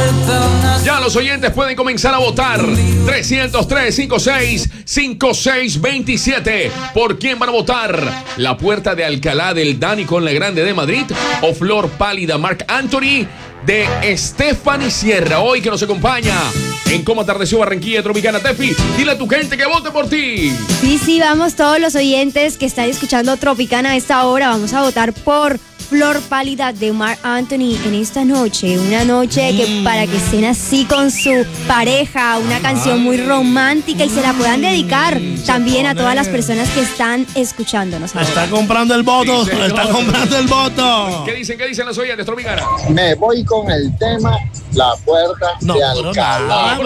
Ya los oyentes pueden comenzar a votar. 303-56-5627. ¿Por quién van a votar? ¿La Puerta de Alcalá del Dani con la Grande de Madrid o Flor Pálida Marc Anthony de Stephanie Sierra? Hoy que nos acompaña en Cómo Atardeció Barranquilla Tropicana. Tefi, dile a tu gente que vote por ti. Sí, vamos todos los oyentes que están escuchando Tropicana a esta hora. Vamos a votar por Flor Pálida de Marc Anthony en esta noche. Una noche que para que estén así con su pareja, una canción muy romántica y se la puedan dedicar también a todas las personas que están escuchándonos. Está comprando el voto, está comprando el voto. ¿Qué dicen los oyentes, Tropicana? Me voy con el tema La Puerta de Alcalá.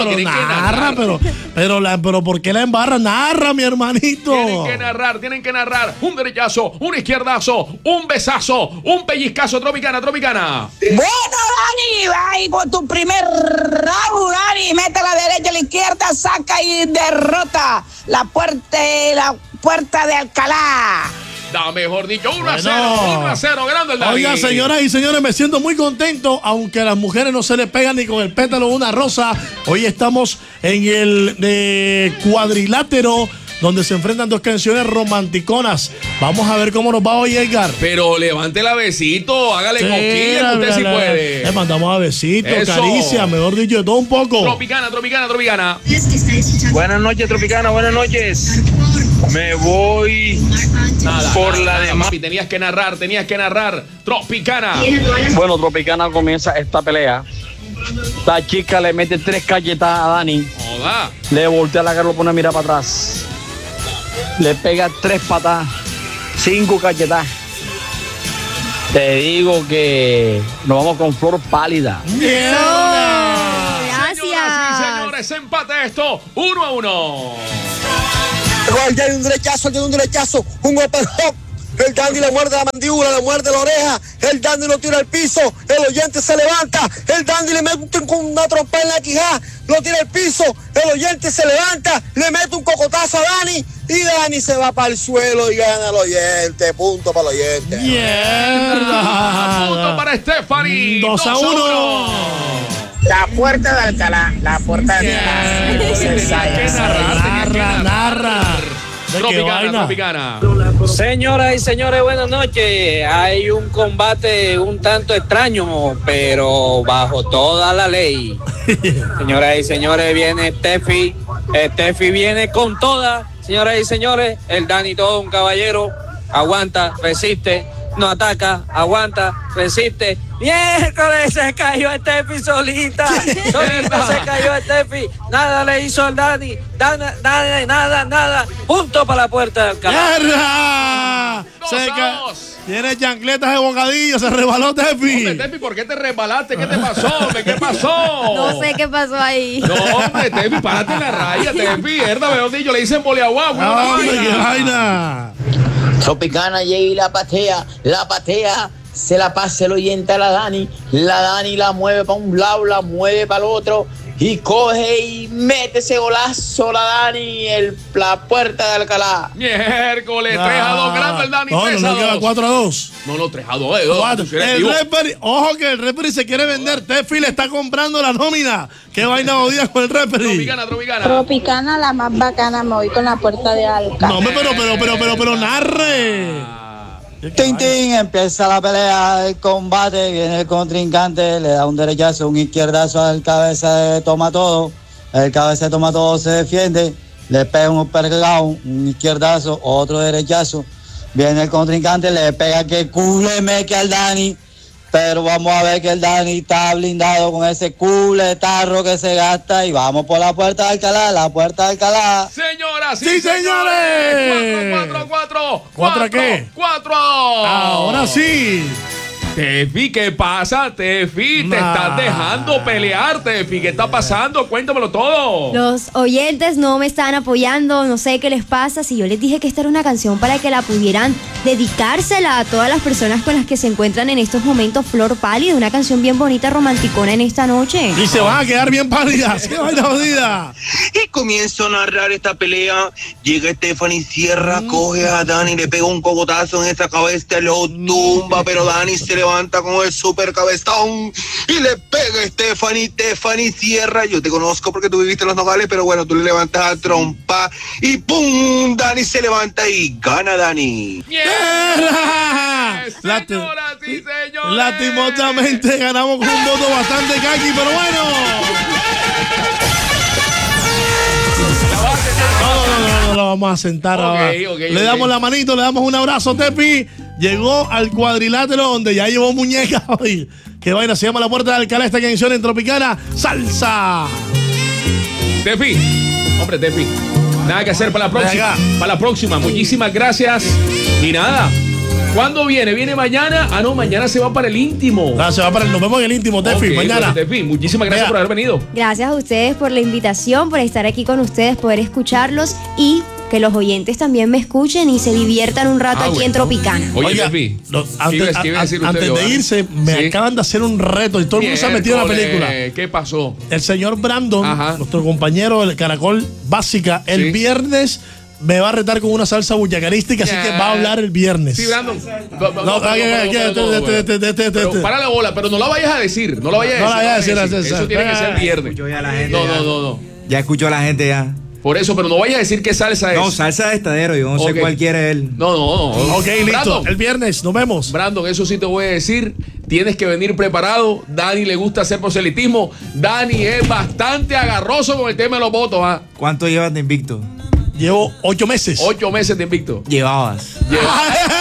Pero ¿por qué la embarra? Narra, mi hermanito. Tienen que narrar. Un derechazo, un izquierdazo, un besazo, un pellizcazo. Tropicana. Bueno, Dani, ahí por tu primer round, Dani, mete a la derecha, a la izquierda, saca y derrota la puerta de Alcalá. Da, mejor dicho, 1-0, ganando el Dani. Oiga, señoras y señores, me siento muy contento, aunque a las mujeres no se les pega ni con el pétalo de una rosa. Hoy estamos en el cuadrilátero, donde se enfrentan dos canciones romanticonas. Vamos a ver cómo nos va hoy, Edgar. Pero levante la besito, hágale cosquillas, usted sí puede. Le mandamos a besitos, Eso. caricia, mejor dicho, de todo un poco. Tropicana. Buenas noches, Tropicana, buenas noches. Me voy por la de papi, tenías que narrar. Tropicana. Bueno, Tropicana comienza esta pelea. La chica le mete 3 cachetadas a Dani. Joda. Le voltea la cara, lo pone a mirar para atrás. Le pega 3 patas, 5 cachetadas. Te digo que nos vamos con Flor Pálida. Gracias. Señoras y señores, empate esto, 1-1. El Dani un derechazo, un open hop. El Dani le muerde la mandíbula, le muerde la oreja. El Dani lo tira al piso. El oyente se levanta. El Dani le mete una trompa en la quijada. Lo tira al piso. El oyente se levanta. Le mete un cocotazo a Dani. Y Dani se va para el suelo y gana el oyente. Punto para el oyente. ¡Mierda! Punto para Stephanie. 2-1. La Puerta de Alcalá, la Puerta de Alcalá. Narra. Tropicana. Señoras y señores, buenas noches. Hay un combate un tanto extraño, pero bajo toda la ley. Señoras y señores, viene Steffi. Steffi viene con toda. Señoras y señores, el Dani todo un caballero. Aguanta, resiste, no ataca, aguanta, resiste. Miércoles se cayó Steffi solita se cayó Steffi. Nada le hizo al Dani. Nada. Punto para la Puerta de Alcalá. ¡Mierda! Tiene chancletas de bocadillo, se resbaló Steffi. Hombre, Steffi, ¿por qué te resbalaste? ¿Qué te pasó, hombre? ¿Qué pasó? No sé qué pasó ahí. No, hombre, Steffi, párate en la raya, Steffi. Mierda, mejor dicho, le dicen poliagua. ¡Qué vaina! Tropicana llega y la patea, se la pasa el oyente a la Dani la mueve para un lado, la mueve para el otro y coge y mete ese golazo la Dani la Puerta de Alcalá. Miércoles, 3-2, ganando el Dani. No, queda 4-2. No, 3-2. Ojo que el referee se quiere vender. Tefi le está comprando la nómina. Qué vaina odia con el referee. Tropicana, la más bacana, me voy con la Puerta de Alcalá. No, pero narre. Tintín, empieza la pelea, el combate, viene el contrincante, le da un derechazo, un izquierdazo al cabeza de Toma Todo. El cabeza de Toma Todo se defiende, le pega un uppercut, un izquierdazo, otro derechazo. Viene el contrincante, le pega que culemeque al Dani. Pero vamos a ver que el Dani está blindado con ese culetarro que se gasta y vamos por la Puerta de Alcalá, la Puerta de Alcalá. Señoras y ¡Sí, señores! 4. ¿4 qué? 4. Ahora sí. Tefi, ¿qué pasa, Tefi? Te estás dejando pelear, Tefi. ¿Qué está pasando? Cuéntamelo todo. Los oyentes no me están apoyando, no sé qué les pasa. Si yo les dije que esta era una canción para que la pudieran dedicársela a todas las personas con las que se encuentran en estos momentos, Flor Pálida, una canción bien bonita, romanticona en esta noche. Y se van a quedar bien pálidas. ¡Qué vaina jodida! Y comienzo a narrar esta pelea. Llega Stephanie Sierra, coge a Dani, le pega un cocotazo en esa cabeza, lo tumba, pero Dani se levanta levanta con el super cabezón y le pega a Stephanie Sierra. Yo te conozco porque tú viviste en Los Nogales, pero bueno, tú le levantas a trompa y ¡pum! Dani se levanta y gana Dani. Señoras y señores. Lastimosamente ganamos con un voto bastante caqui, pero bueno. No, lo vamos a sentar ahora. Le damos la manito, le damos un abrazo, Tefi. Llegó al cuadrilátero donde ya llevó muñeca hoy. Qué vaina, se llama La Puerta de Alcalá, esta canción en Tropicana. ¡Salsa! Tefi, hombre, Tefi. Nada que hacer para la próxima. Para la próxima. Muchísimas gracias. Y nada. ¿Cuándo viene? ¿Viene mañana? Ah, no, mañana se va para el íntimo. Nos vemos en el íntimo, Tefi, okay, mañana. Tefi, muchísimas gracias por haber venido. Gracias a ustedes por la invitación, por estar aquí con ustedes, poder escucharlos y que los oyentes también me escuchen y se diviertan un rato aquí en Tropicana. Oye, Tefi, antes de irse, me acaban de hacer un reto y todo el mundo se ha metido en la película. ¿Qué pasó? El señor Brandon, nuestro compañero del Caracol Básica, el viernes me va a retar con una salsa bullacarística, así que va a hablar el viernes. Sí, Brandon. Pero para la bola, pero no la vayas a decir. No la vayas a decir. Eso tiene que ser viernes. No. Ya escuchó a la gente ya. Por eso, pero no vayas a decir qué salsa es. No, salsa de Estadero, yo no sé cuál quiere él. No. Ok, listo. Brandon, el viernes, nos vemos. Brandon, eso sí te voy a decir. Tienes que venir preparado. Dani le gusta hacer proselitismo. Dani es bastante agarroso con el tema de los votos. ¿Cuánto llevas de invicto? Llevo 8 meses. 8 meses de invicto. Llevabas.